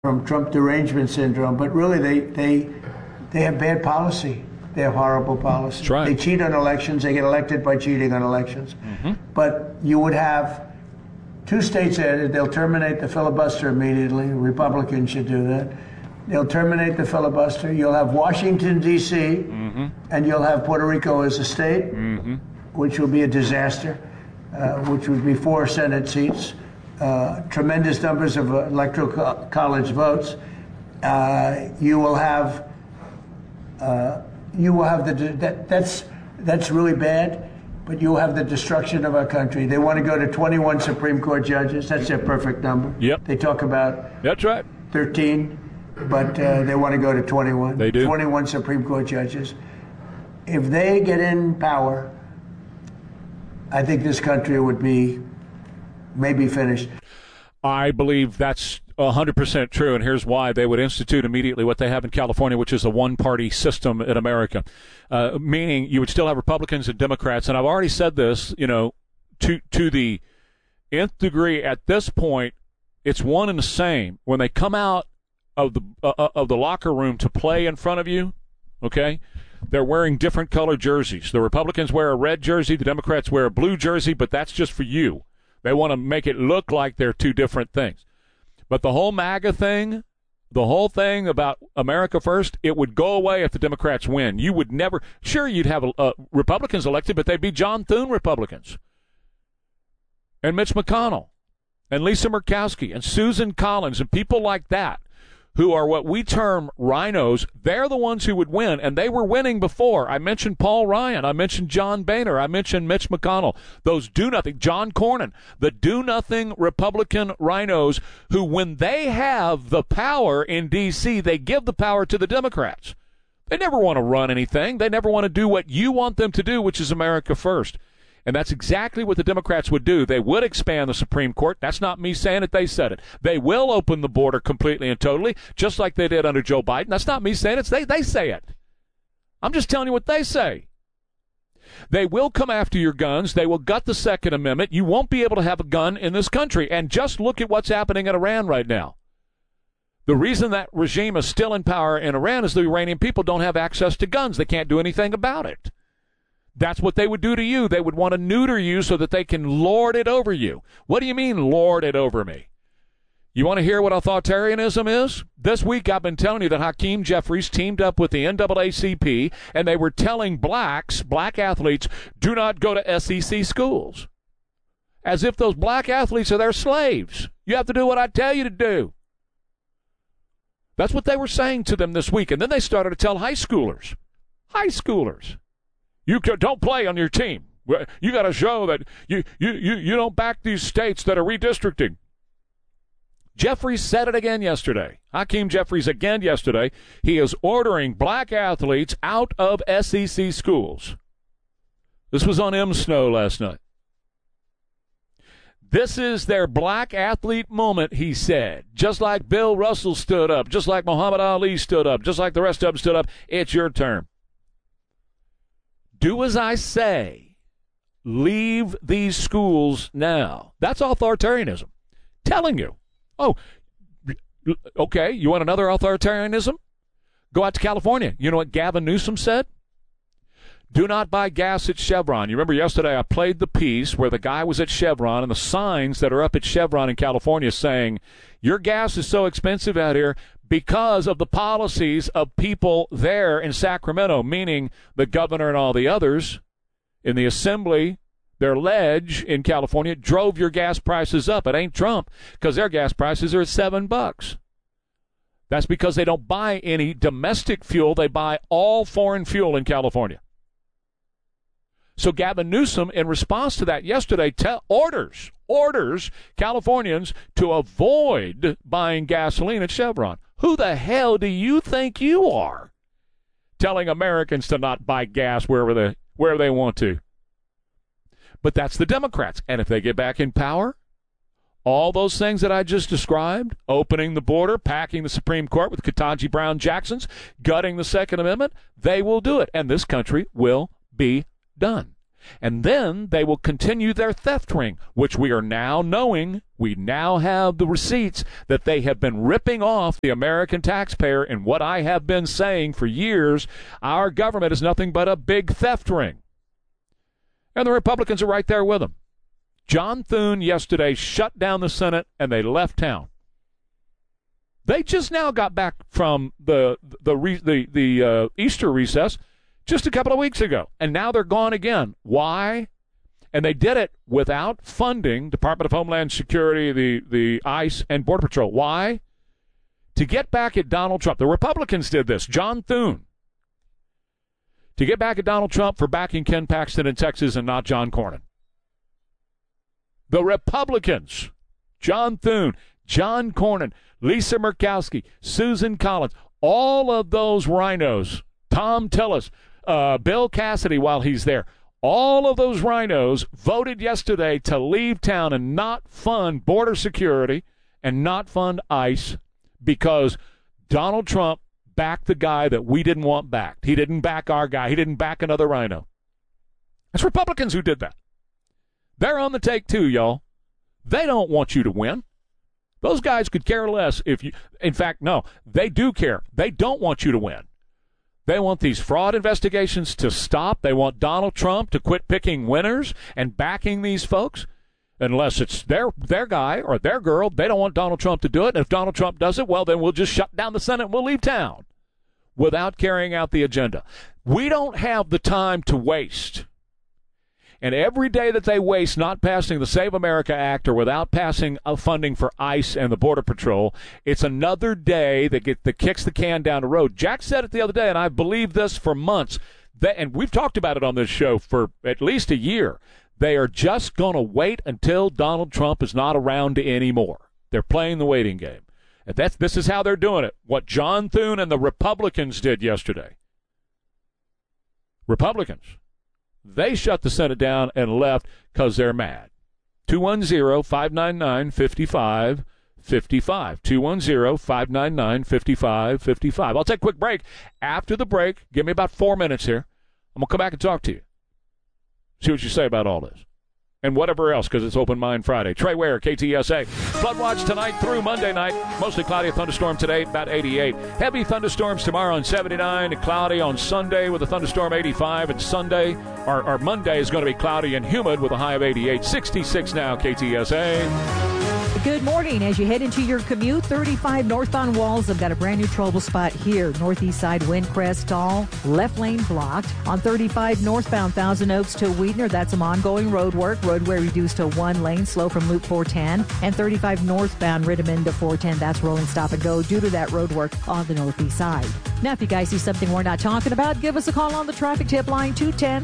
from Trump derangement syndrome, but really they have bad policy. They have horrible policy. That's right. They cheat on elections. They get elected by cheating on elections. But you would have 2 states added. They'll terminate the filibuster immediately. Republicans should do that. They'll terminate the filibuster. You'll have Washington, D.C., and you'll have Puerto Rico as a state, which will be a disaster, which would be 4 Senate seats, tremendous numbers of electoral college votes. You will have that's really bad, but you will have the destruction of our country. They want to go to 21 Supreme Court judges. That's their perfect number. Yep. They talk about That's right. 13, but they want to go to 21. They do. 21 Supreme Court judges. If they get in power, I think this country would be maybe finished. I believe that's 100% true, and here's why. They would institute immediately what they have in California, which is a one-party system in America, meaning you would still have Republicans and Democrats. And I've already said this, to the nth degree at this point, it's one and the same. When they come out of the locker room to play in front of you, okay, they're wearing different colored jerseys. The Republicans wear a red jersey, the Democrats wear a blue jersey, but that's just for you. They want to make it look like they're 2 different things. But the whole MAGA thing, the whole thing about America First, it would go away if the Democrats win. You would never – sure, you'd have Republicans elected, but they'd be John Thune Republicans and Mitch McConnell and Lisa Murkowski and Susan Collins and people like that who are what we term rhinos. They're the ones who would win, and they were winning before. I mentioned Paul Ryan. I mentioned John Boehner. I mentioned Mitch McConnell. Those do-nothing. John Cornyn. The do-nothing Republican rhinos who, when they have the power in D.C., they give the power to the Democrats. They never want to run anything. They never want to do what you want them to do, which is America First. And that's exactly what the Democrats would do. They would expand the Supreme Court. That's not me saying it. They said it. They will open the border completely and totally, just like they did under Joe Biden. That's not me saying it. They say it. I'm just telling you what they say. They will come after your guns. They will gut the Second Amendment. You won't be able to have a gun in this country. And just look at what's happening in Iran right now. The reason that regime is still in power in Iran is the Iranian people don't have access to guns. They can't do anything about it. That's what they would do to you. They would want to neuter you so that they can lord it over you. What do you mean, lord it over me? You want to hear what authoritarianism is? This week I've been telling you that Hakeem Jeffries teamed up with the NAACP, and they were telling black athletes, do not go to SEC schools. As if those black athletes are their slaves. You have to do what I tell you to do. That's what they were saying to them this week. And then they started to tell high schoolers, you don't play on your team. You got to show that you don't back these states that are redistricting. Jeffries said it again yesterday. Hakeem Jeffries again yesterday. He is ordering black athletes out of SEC schools. This was on M. Snow last night. This is their black athlete moment, he said. Just like Bill Russell stood up, just like Muhammad Ali stood up, just like the rest of them stood up, it's your turn. Do as I say. Leave these schools now. That's authoritarianism. Telling you. Oh, okay, you want another authoritarianism? Go out to California. You know what Gavin Newsom said? Do not buy gas at Chevron. You remember yesterday I played the piece where the guy was at Chevron and the signs that are up at Chevron in California saying, your gas is so expensive out here because of the policies of people there in Sacramento, meaning the governor and all the others in the assembly, their ledge in California drove your gas prices up. It ain't Trump because their gas prices are at $7. That's because they don't buy any domestic fuel. They buy all foreign fuel in California. So Gavin Newsom, in response to that yesterday, orders Californians to avoid buying gasoline at Chevron. Who the hell do you think you are telling Americans to not buy gas wherever they want to? But that's the Democrats. And if they get back in power, all those things that I just described, opening the border, packing the Supreme Court with Ketanji Brown Jacksons, gutting the Second Amendment, they will do it. And this country will be done. And then they will continue their theft ring, which we are now knowing. We now have the receipts that they have been ripping off the American taxpayer. And what I have been saying for years, our government is nothing but a big theft ring. And the Republicans are right there with them. John Thune yesterday shut down the Senate, and they left town. They just now got back from the Easter recess just a couple of weeks ago, and now they're gone again. Why? And they did it without funding Department of Homeland Security, the ICE, and Border Patrol. Why? To get back at Donald Trump. The Republicans did this. John Thune. To get back at Donald Trump for backing Ken Paxton in Texas and not John Cornyn. The Republicans, John Thune, John Cornyn, Lisa Murkowski, Susan Collins, all of those rhinos, Tom Tillis, Bill Cassidy while he's there, all of those rhinos voted yesterday to leave town and not fund border security and not fund ICE because Donald Trump backed the guy that we didn't want backed. He didn't back our guy. He didn't back another rhino. It's Republicans who did that. They're on the take too, y'all. They don't want you to win. Those guys could care less if you, in fact, no, they do care. They don't want you to win. They want these fraud investigations to stop. They want Donald Trump to quit picking winners and backing these folks. Unless it's their guy or their girl, they don't want Donald Trump to do it. And if Donald Trump does it, well, then we'll just shut down the Senate and we'll leave town without carrying out the agenda. We don't have the time to waste. And every day that they waste not passing the Save America Act or without passing funding for ICE and the Border Patrol, it's another day that kicks the can down the road. Jack said it the other day, and I've believed this for months, and we've talked about it on this show for at least a year. They are just going to wait until Donald Trump is not around anymore. They're playing the waiting game. And this is how they're doing it. What John Thune and the Republicans did yesterday. Republicans. They shut the Senate down and left because they're mad. 210-599-5555. 210-599-5555. I'll take a quick break. After the break, give me about 4 minutes here. I'm going to come back and talk to you. See what you say about all this. And whatever else, because it's Open Mind Friday. Trey Ware, KTSA. Flood watch tonight through Monday night. Mostly cloudy, a thunderstorm today, about 88. Heavy thunderstorms tomorrow on 79. Cloudy on Sunday with a thunderstorm 85. And Sunday, or Monday is going to be cloudy and humid with a high of 88. 66 now, KTSA. Good morning. As you head into your commute, 35 northbound Walls have got a brand new trouble spot here. Northeast side Windcrest Tall, left lane blocked. On 35 northbound Thousand Oaks to Weidner, that's some ongoing road work. Roadway reduced to one lane, slow from Loop 410. And 35 northbound Rittiman to 410, that's rolling stop and go due to that road work on the northeast side. Now, if you guys see something we're not talking about, give us a call on the traffic tip line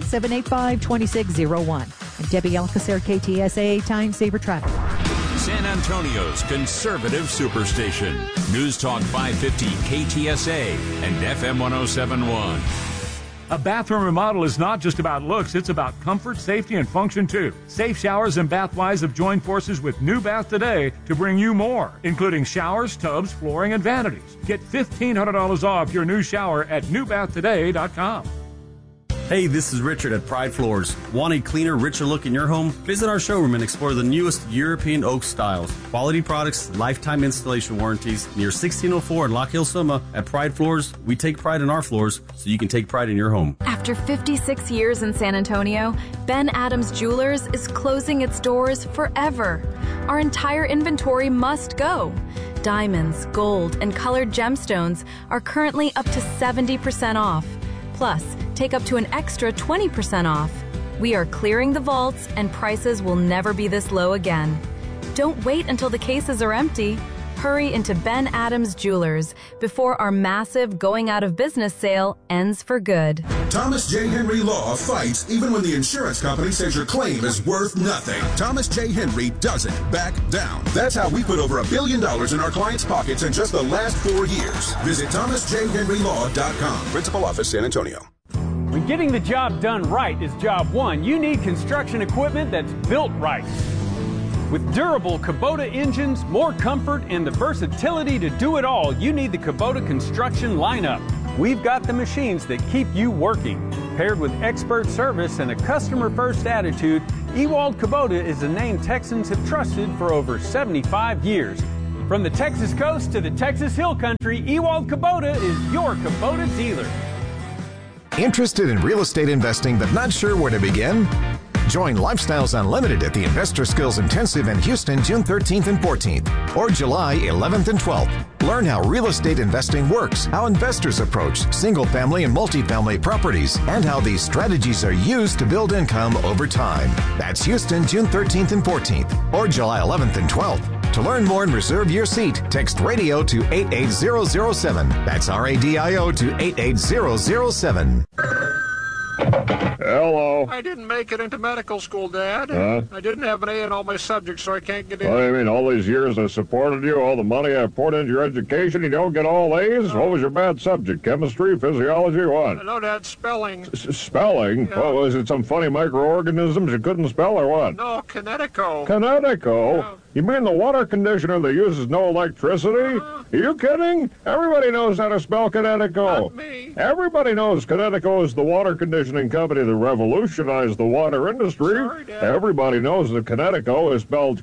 210-785-2601. And Debbie Alcacer, KTSA, Time Saver Traffic. San Antonio's conservative superstation. News Talk 550 KTSA and FM 1071. A bathroom remodel is not just about looks, it's about comfort, safety, and function too. Safe Showers and Bathwise have joined forces with New Bath Today to bring you more, including showers, tubs, flooring, and vanities. Get $1,500 off your new shower at newbathtoday.com. Hey, this is Richard at Pride Floors. Want a cleaner, richer look in your home? Visit our showroom and explore the newest European oak styles. Quality products, lifetime installation warranties. Near 1604 in Lock Hill, Soma. At Pride Floors, we take pride in our floors so you can take pride in your home. After 56 years in San Antonio, Ben Adams Jewelers is closing its doors forever. Our entire inventory must go. Diamonds, gold, and colored gemstones are currently up to 70% off. Plus, take up to an extra 20% off. We are clearing the vaults, and prices will never be this low again. Don't wait until the cases are empty. Hurry into Ben Adams Jewelers before our massive going out of business sale ends for good. Thomas J. Henry Law fights even when the insurance company says your claim is worth nothing. Thomas J. Henry doesn't back down. That's how we put over $1 billion in our clients' pockets in just the last 4 years. Visit thomasjhenrylaw.com. Principal Office, San Antonio. When getting the job done right is job one, you need construction equipment that's built right. With durable Kubota engines, more comfort, and the versatility to do it all, you need the Kubota construction lineup. We've got the machines that keep you working. Paired with expert service and a customer-first attitude, Ewald Kubota is a name Texans have trusted for over 75 years. From the Texas coast to the Texas Hill Country, Ewald Kubota is your Kubota dealer. Interested in real estate investing but not sure where to begin? Join Lifestyles Unlimited at the Investor Skills Intensive in Houston June 13th and 14th or July 11th and 12th. Learn how real estate investing works, how investors approach single-family and multifamily properties, and how these strategies are used to build income over time. That's Houston June 13th and 14th or July 11th and 12th. To learn more and reserve your seat, text radio to 88007. That's RADIO to 88007. Hello. I didn't make it into medical school, Dad. I didn't have an A in all my subjects, so I can't get in. What do you mean, all these years I supported you, all the money I poured into your education, you don't get all A's? What was your bad subject? Chemistry, physiology, what? No, Dad, spelling. Spelling? Yeah. What, was it some funny microorganisms you couldn't spell or what? No, Kinetico. Kinetico? Yeah. You mean the water conditioner that uses no electricity? Are you kidding? Everybody knows how to spell Kinetico. Not me. Everybody knows Kinetico is the water conditioning company that revolutionized the water industry. Sorry, Dad. Everybody knows that Kinetico is spelled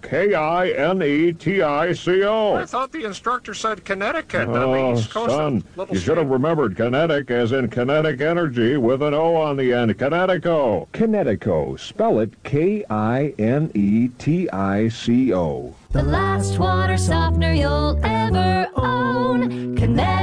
Kinetico. I thought the instructor said Connecticut. Oh, East Coast, son, little you should have state. remembered kinetic as in kinetic energy with an O on the end. Kinetico. Kinetico. Spell it Kinetico. The last water softener you'll ever own.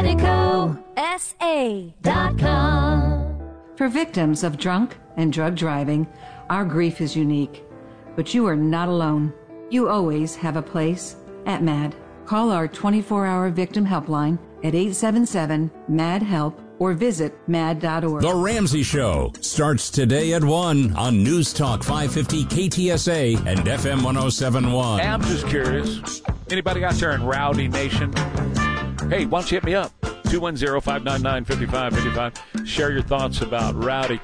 KineticoSA.com. For victims of drunk and drug driving, our grief is unique. But you are not alone. You always have a place at MAD. Call our 24-hour victim helpline at 877-MAD-HELP or visit mad.org. The Ramsey Show starts today at 1 on News Talk 550 KTSA and FM 1071. Hey, I'm just curious. Anybody out there in Rowdy Nation? Hey, why don't you hit me up? 210-599-5555. Share your thoughts about Rowdy.